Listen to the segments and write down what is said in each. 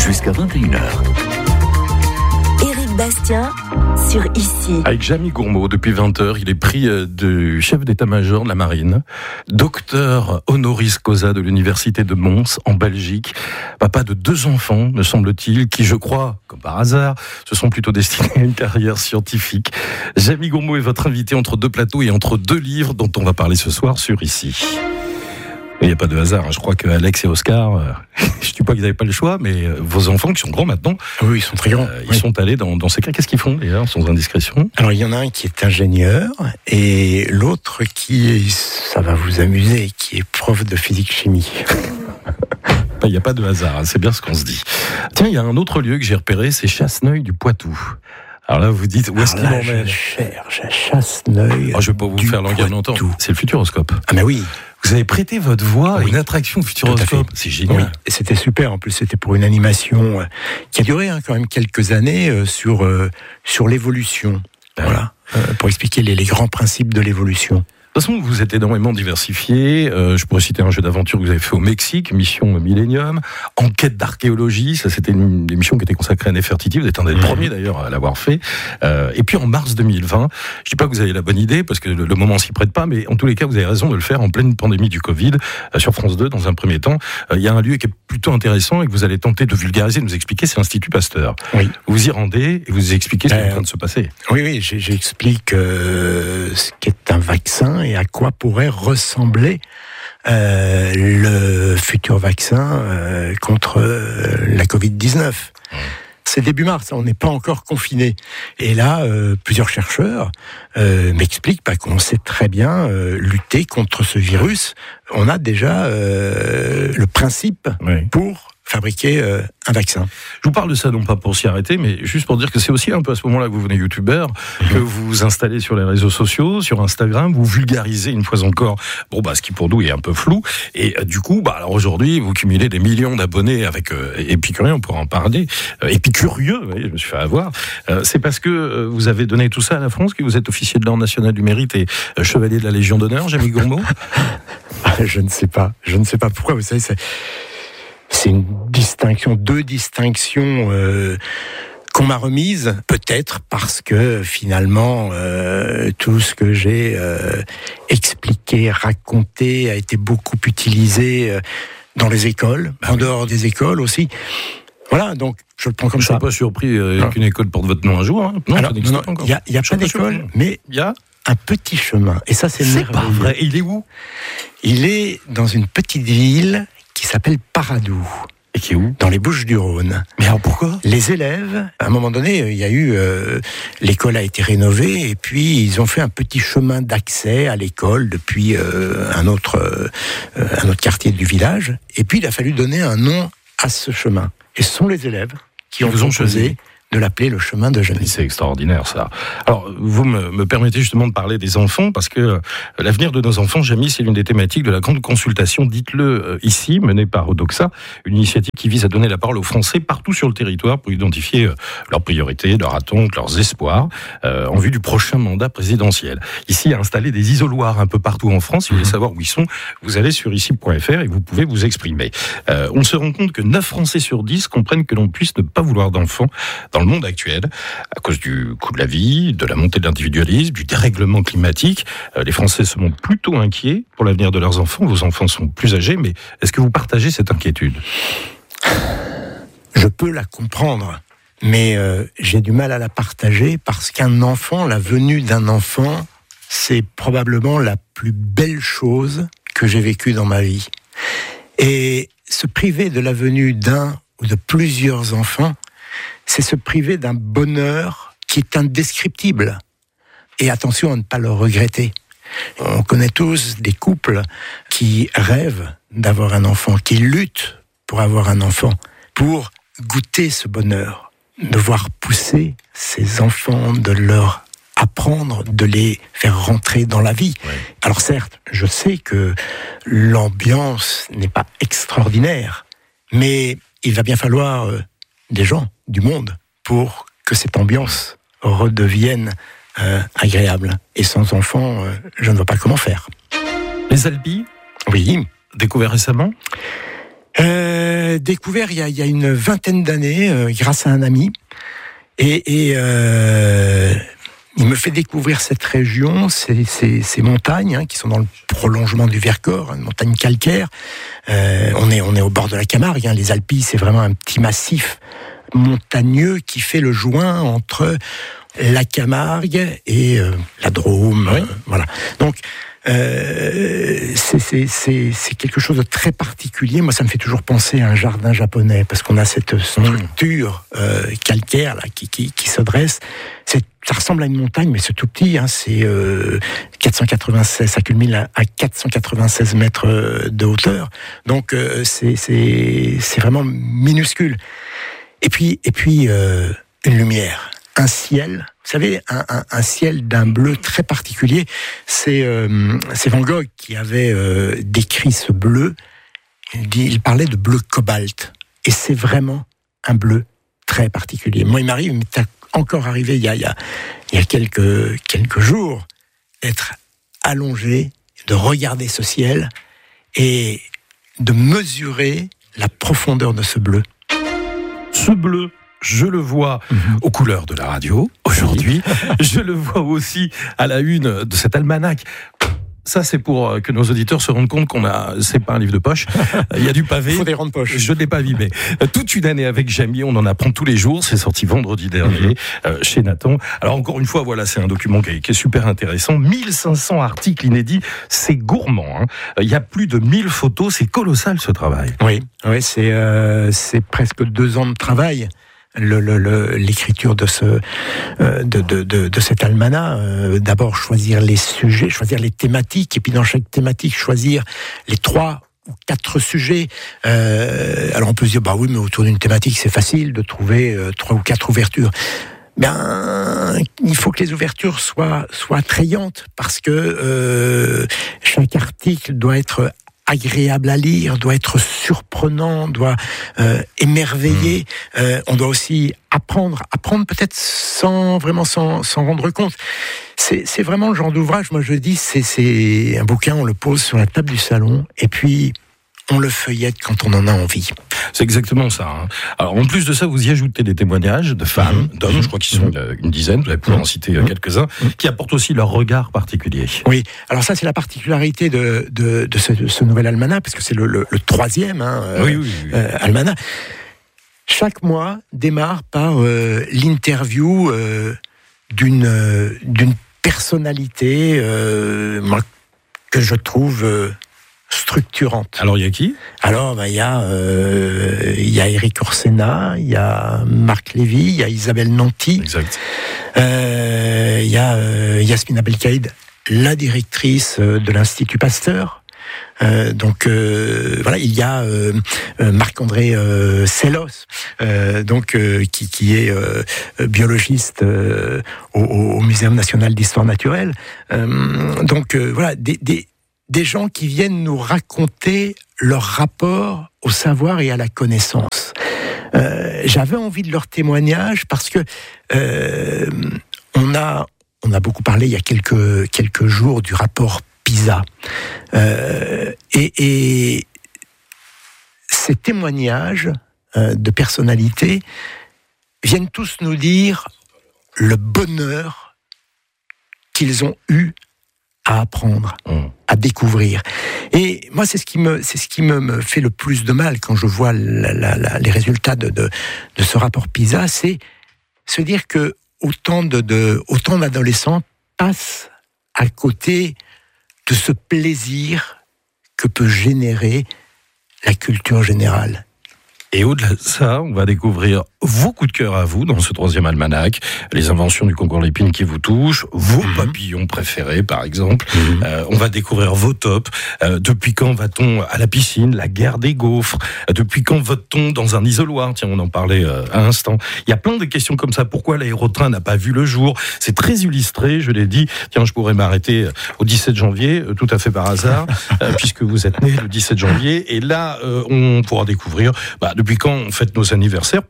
jusqu'à 21h. Éric Bastien sur Ici. Avec Jamie Gourmaud, depuis 20h, il est pris de chef d'état-major de la marine, docteur honoris causa de l'université de Mons, en Belgique, papa de 2 enfants, me semble-t-il, qui, je crois, comme par hasard, se sont plutôt destinés à une carrière scientifique. Jamie Gourmaud est votre invité entre 2 plateaux et entre 2 livres dont on va parler ce soir sur Ici. Il n'y a pas de hasard, je crois que Alex et Oscar, je ne dis pas qu'ils n'avaient pas le choix, mais vos enfants qui sont grands maintenant, oui, ils sont très grands. Ils sont allés dans ces cas. Qu'est-ce qu'ils font d'ailleurs, sans indiscrétion? Alors il y en a un qui est ingénieur et l'autre qui est, ça va vous amuser, qui est prof de physique-chimie. Il n'y a pas de hasard, c'est bien ce qu'on se dit. Tiens, il y a un autre lieu que j'ai repéré, c'est Chasseneuil du Poitou. Alors là, vous dites, où est-ce qu'il m'emmène? Je cherche à Chasseneuil. Je ne vais pas vous faire languir longtemps. C'est le Futuroscope. Ah mais oui. Vous avez prêté votre voix à une attraction Futuroscope. C'est génial. Oui. Et c'était super. En plus, c'était pour une animation qui a duré quand même quelques années sur l'évolution. Voilà. Pour expliquer les grands principes de l'évolution. De toute façon, vous êtes énormément diversifié. Je pourrais citer un jeu d'aventure que vous avez fait au Mexique, Mission Millennium, Enquête d'archéologie, ça c'était une émission qui était consacrée à Nefertiti, vous êtes un des premiers d'ailleurs à l'avoir fait. Et puis en mars 2020, je dis pas que vous avez la bonne idée, parce que le moment s'y prête pas, mais en tous les cas, vous avez raison de le faire en pleine pandémie du Covid, sur France 2 dans un premier temps. Il y a un lieu qui est plutôt intéressant et que vous allez tenter de vulgariser, de nous expliquer, c'est l'Institut Pasteur. Oui. Vous y rendez et vous expliquez ce qui est en train de se passer. Oui, j'explique ce qu'est un vaccin et à quoi pourrait ressembler le futur vaccin contre la Covid-19. C'est début mars, on n'est pas encore confiné. Et là, plusieurs chercheurs m'expliquent qu'on sait très bien lutter contre ce virus. On a déjà le principe pour fabriquer un vaccin. Je vous parle de ça non pas pour s'y arrêter, mais juste pour dire que c'est aussi un peu à ce moment-là que vous venez youtubeur, que vous vous installez sur les réseaux sociaux, sur Instagram, vous vulgarisez une fois encore, ce qui pour nous est un peu flou, et du coup, alors aujourd'hui, vous cumulez des millions d'abonnés avec Épicurien, on pourra en parler, Épicurieux, je me suis fait avoir, c'est parce que vous avez donné tout ça à la France, que vous êtes officier de l'Ordre national du mérite et chevalier de la Légion d'honneur, Jamie Gourmaud? Je ne sais pas pourquoi, vous savez, c'est une distinction, 2 distinctions qu'on m'a remises, peut-être parce que finalement tout ce que j'ai expliqué, raconté a été beaucoup utilisé dans les écoles, en dehors des écoles aussi. Voilà, donc je le prends comme ça. Je ne suis pas surpris qu'une école porte votre nom un jour. Hein. Non, il n'y a pas d'école, mais il y a un petit chemin. Et ça, c'est merveilleux. Pas vrai. Il est où? Il est dans une petite ville qui s'appelle Paradou. Et qui est où? Dans les Bouches-du-Rhône. Mais alors pourquoi? Les élèves, à un moment donné, il y a eu... l'école a été rénovée et puis ils ont fait un petit chemin d'accès à l'école depuis un autre quartier du village. Et puis il a fallu donner un nom à ce chemin. Et ce sont les élèves qui ont proposé de l'appeler le chemin de Jamie. C'est extraordinaire ça. Alors vous me permettez justement de parler des enfants parce que l'avenir de nos enfants, Jamie, c'est l'une des thématiques de la grande consultation, dites-le ici, menée par Odoxa, une initiative qui vise à donner la parole aux Français partout sur le territoire pour identifier leurs priorités, leurs attentes, leurs espoirs en vue du prochain mandat présidentiel. Ici, à installer des isoloirs un peu partout en France. Si vous voulez savoir où ils sont, vous allez sur ici.fr et vous pouvez vous exprimer. On se rend compte que 9 Français sur 10 comprennent que l'on puisse ne pas vouloir d'enfants dans le monde actuel, à cause du coût de la vie, de la montée de l'individualisme, du dérèglement climatique. Les Français se montrent plutôt inquiets pour l'avenir de leurs enfants. Vos enfants sont plus âgés, mais est-ce que vous partagez cette inquiétude? Je peux la comprendre, mais j'ai du mal à la partager parce qu'un enfant, la venue d'un enfant, c'est probablement la plus belle chose que j'ai vécue dans ma vie. Et se priver de la venue d'un ou de plusieurs enfants, c'est se priver d'un bonheur qui est indescriptible. Et attention à ne pas le regretter. On connaît tous des couples qui rêvent d'avoir un enfant, qui luttent pour avoir un enfant, pour goûter ce bonheur, de voir pousser ces enfants, de leur apprendre, de les faire rentrer dans la vie. Ouais. Alors certes, je sais que l'ambiance n'est pas extraordinaire, mais il va bien falloir des gens, du monde, pour que cette ambiance redevienne agréable. Et sans enfants, je ne vois pas comment faire. Les Alpilles ? Oui. Découvert récemment ? Découvert il y a une vingtaine d'années, grâce à un ami. Et il me fait découvrir cette région, ces montagnes qui sont dans le prolongement du Vercors, une montagne calcaire. On est au bord de la Camargue. Les Alpilles, c'est vraiment un petit massif montagneux qui fait le joint entre la Camargue et la Drôme. Oui. Voilà. Donc, c'est quelque chose de très particulier. Moi, ça me fait toujours penser à un jardin japonais, parce qu'on a cette structure calcaire là, qui se dresse. Ça ressemble à une montagne, mais c'est tout petit. C'est 496, ça culmine à 496 mètres de hauteur. Donc, c'est vraiment minuscule. Et puis une lumière. Un ciel, vous savez, un ciel d'un bleu très particulier. C'est Van Gogh qui avait décrit ce bleu. Il parlait de bleu cobalt. Et c'est vraiment un bleu très particulier. Moi, il m'arrive, mais t'as encore arrivé il y a quelques jours, d'être allongé, de regarder ce ciel et de mesurer la profondeur de ce bleu. Ce bleu, je le vois aux couleurs de la radio aujourd'hui. Je le vois aussi à la une de cet almanach. Ça, c'est pour que nos auditeurs se rendent compte c'est pas un livre de poche. Il y a du pavé. Il faut des rangs de poche. Je ne l'ai pas abîmé. Toute une année avec Jamie, on en apprend tous les jours. C'est sorti vendredi dernier chez Nathan. Alors encore une fois, voilà, c'est un document qui est super intéressant. 1500 articles inédits. C'est gourmand. Il y a plus de 1000 photos. C'est colossal ce travail. Oui, c'est presque 2 ans de travail. L'écriture de cet almanach, d'abord choisir les sujets, choisir les thématiques, et puis dans chaque thématique choisir les 3 ou 4 sujets. Alors on peut se dire oui, mais autour d'une thématique c'est facile de trouver 3 ou 4 ouvertures. Il faut que les ouvertures soient attrayantes, parce que chaque article doit être agréable à lire, doit être surprenant, doit émerveiller. On doit aussi apprendre peut-être sans rendre compte. C'est vraiment le genre d'ouvrage, moi je dis, c'est un bouquin, on le pose sur la table du salon, et puis on le feuillette quand on en a envie. C'est exactement ça. Alors en plus de ça, vous y ajoutez des témoignages de femmes, d'hommes, je crois qu'ils sont une dizaine, vous allez pouvoir en citer quelques-uns, qui apportent aussi leur regard particulier. Oui, alors ça c'est la particularité de ce nouvel almanach, parce que c'est le 3e almanach. Chaque mois démarre par l'interview d'une personnalité que je trouve structurante. Alors il y a qui ? Alors il y a Éric Orsena, il y a Marc Lévy, il y a Isabelle Nanty. Exact. Il y a Yasmina Belkaïd, la directrice de l'Institut Pasteur. Il y a Marc-André Sellos, qui est biologiste au Muséum national d'histoire naturelle. Des gens qui viennent nous raconter leur rapport au savoir et à la connaissance. J'avais envie de leur témoignage parce que on a beaucoup parlé il y a quelques jours du rapport PISA. Et ces témoignages de personnalités viennent tous nous dire le bonheur qu'ils ont eu à apprendre, à découvrir. Et moi, c'est ce qui me fait le plus de mal quand je vois les résultats de ce rapport PISA, c'est se dire que autant d'adolescents passent à côté de ce plaisir que peut générer la culture générale. Et au-delà de ça, on va découvrir vos coups de cœur à vous dans ce 3e almanach, les inventions du concours Lépine qui vous touchent, vos papillons préférés par exemple. On va découvrir vos tops. Depuis quand va-t-on à la piscine, la guerre des gaufres? Depuis quand vote-t-on dans un isoloir? Tiens, on en parlait à l'instant. Il y a plein de questions comme ça. Pourquoi l'aérotrain n'a pas vu le jour? C'est très illustré, je l'ai dit. Tiens, je pourrais m'arrêter au 17 janvier, tout à fait par hasard, puisque vous êtes né le 17 janvier. Et là, on pourra découvrir depuis quand on fête nos anniversaires. Pourquoi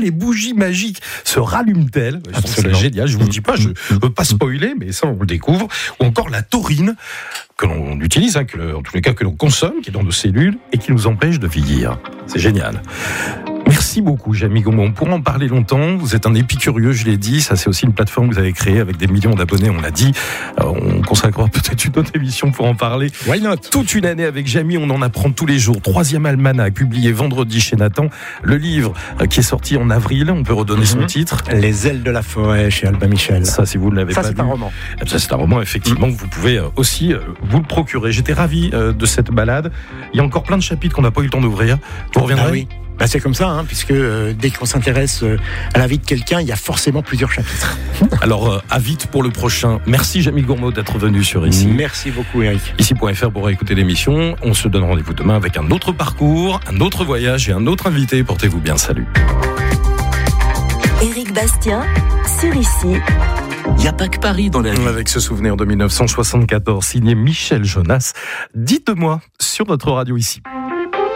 les bougies magiques se rallument-elles? Je trouve ça génial, je vous le dis pas, je ne veux pas spoiler, mais ça on le découvre. Ou encore la taurine, que l'on utilise, en tous les cas que l'on consomme, qui est dans nos cellules, et qui nous empêche de vieillir. C'est génial. Merci beaucoup, Jamie Gaumont. On pourra en parler longtemps. Vous êtes un épicurieux, je l'ai dit. Ça, c'est aussi une plateforme que vous avez créée avec des millions d'abonnés, on l'a dit. On consacrera peut-être une autre émission pour en parler. Why not? Toute une année avec Jamie, on en apprend tous les jours. 3e almanach, publié vendredi chez Nathan. Le livre qui est sorti en avril, on peut redonner son titre. Les ailes de la forêt chez Albin Michel. Ça, si vous ne l'avez pas lu. Ça, c'est un roman. Ça, c'est un roman, effectivement, que vous pouvez aussi vous le procurer. J'étais ravi de cette balade. Il y a encore plein de chapitres qu'on n'a pas eu le temps d'ouvrir. Vous reviendrez? Ah oui. C'est comme ça, puisque dès qu'on s'intéresse à la vie de quelqu'un, il y a forcément plusieurs chapitres. Alors, à vite pour le prochain. Merci Jamie Gourmaud d'être venu sur Ici. Merci beaucoup, Eric. Ici.fr pour écouter l'émission. On se donne rendez-vous demain avec un autre parcours, un autre voyage et un autre invité. Portez-vous bien, salut. Éric Bastien, sur Ici. Il n'y a pas que Paris dans la vie. Avec ce souvenir de 1974, signé Michel Jonas. Dites-moi sur notre radio Ici.